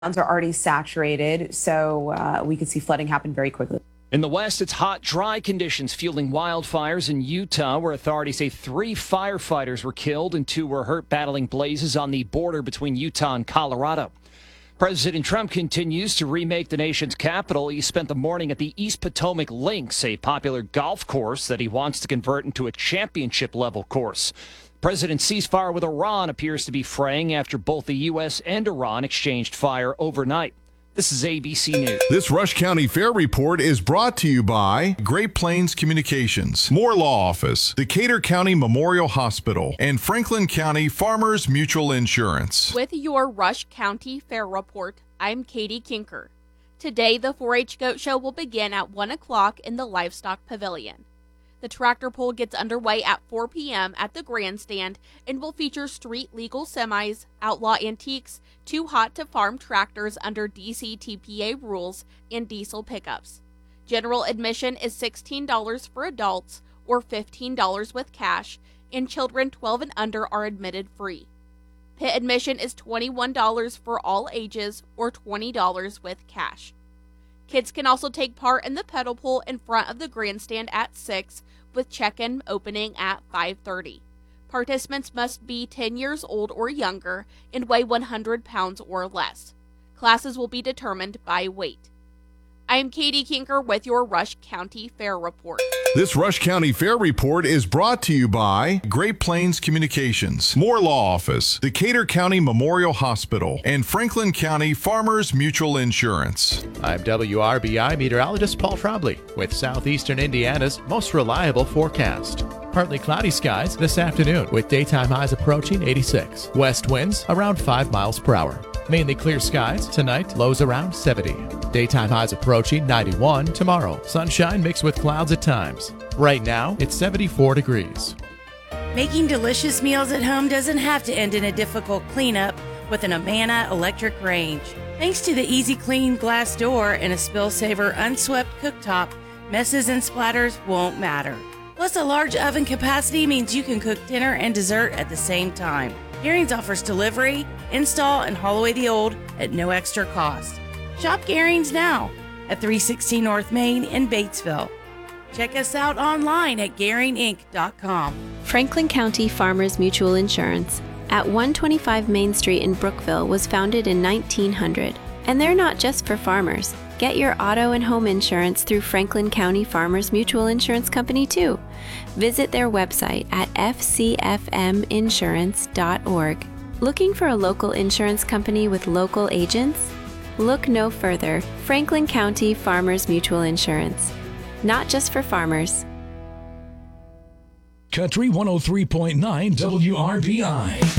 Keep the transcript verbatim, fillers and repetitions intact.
Are already saturated, so uh, we could see flooding happen very quickly. In the west, it's hot, dry conditions fueling wildfires in Utah, where authorities say three firefighters were killed and two were hurt battling blazes on the border between Utah and Colorado. President Trump continues to remake the nation's capital. He spent the morning at the East Potomac Links, a popular golf course that he wants to convert into a championship-level course. President's ceasefire with Iran appears to be fraying after both the U S and Iran exchanged fire overnight. This is A B C News. This Rush County Fair Report is brought to you by Great Plains Communications, Moore Law Office, Decatur County Memorial Hospital, and Franklin County Farmers Mutual Insurance. With your Rush County Fair Report, I'm Katie Kinker. Today, the four H Goat Show will begin at one o'clock in the Livestock Pavilion. The tractor pull gets underway at four p.m. at the grandstand and will feature street-legal semis, outlaw antiques, too hot to farm tractors under D C T P A rules, and diesel pickups. General admission is sixteen dollars for adults or fifteen dollars with cash, and children twelve and under are admitted free. Pit admission is twenty-one dollars for all ages or twenty dollars with cash. Kids can also take part in the pedal pull in front of the grandstand at six, with check-in opening at five thirty. Participants must be ten years old or younger and weigh one hundred pounds or less. Classes will be determined by weight. I am Katie Kinker with your Rush County Fair Report. This Rush County Fair Report is brought to you by Great Plains Communications, Moore Law Office, Decatur County Memorial Hospital, and Franklin County Farmers Mutual Insurance. I'm W R B I meteorologist Paul Trombley with southeastern Indiana's most reliable forecast. Partly cloudy skies this afternoon with daytime highs approaching eighty-six. West winds around five miles per hour. Mainly clear skies tonight, lows around seventy. Daytime highs approaching ninety-one tomorrow. Sunshine mixed with clouds at times. Right now, it's seventy-four degrees. Making delicious meals at home doesn't have to end in a difficult cleanup with an Amana electric range. Thanks to the easy clean glass door and a spill saver unswept cooktop, messes and splatters won't matter. Plus, a large oven capacity means you can cook dinner and dessert at the same time. Garings offers delivery, install, and haul away the old at no extra cost. Shop Garings now at three sixteen North Main in Batesville. Check us out online at Garing Inc dot com. Franklin County Farmers Mutual Insurance at one twenty-five Main Street in Brookville was founded in nineteen hundred. And they're not just for farmers. Get your auto and home insurance through Franklin County Farmers Mutual Insurance Company too. Visit their website at f c f m insurance dot org. Looking for a local insurance company with local agents? Look no further. Franklin County Farmers Mutual Insurance. Not just for farmers. Country one oh three point nine W R B I.